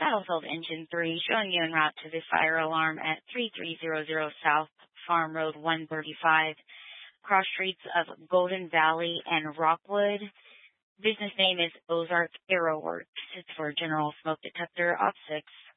Battlefield Engine 3, showing you en route to the fire alarm at 3300 South Farm Road 135, cross streets of Golden Valley and Rockwood. Business name is Ozark Aero Works. It's for General Smoke Detector Op 6.